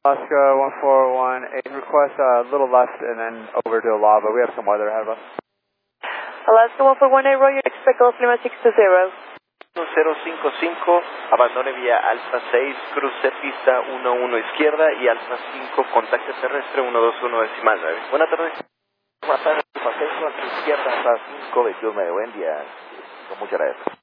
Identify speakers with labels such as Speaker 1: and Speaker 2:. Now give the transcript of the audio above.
Speaker 1: Alaska 1418, request a little left and then over to Alava. We have some weather ahead of us.
Speaker 2: Alaska 1418, Roger, expect Gulf Lima 620.
Speaker 3: 055, abandone vía Alfa 6, cruce pista 11 izquierda y Alfa 5, contacto terrestre 121 decimal 9. Buenas tardes.
Speaker 4: Buenas tardes, Alfa 6, a tu izquierda, Alfa 5, 21 de buen día, con muchas gracias.